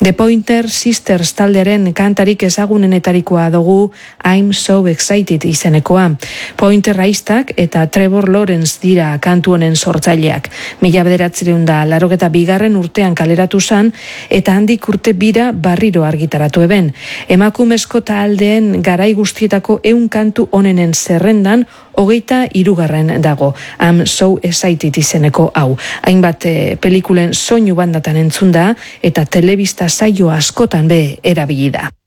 The Pointer Sisters taldearen kantarik ezagunenetarikoa dugu I'm So Excited izenekoa. Pointer aiztak eta Trevor Lawrence dira kantu honen sortzaileak. 1982 urtean kaleratu zan eta handik urte bira barriro argitaratu eben. Emakumezko taldeen garai guztietako 100 kantu honenen zerrendan 23. dago. I'm So Excited izeneko hau. Hainbat pelikulen soinu bandatan entzun da eta telebista saio askotan be erabili da.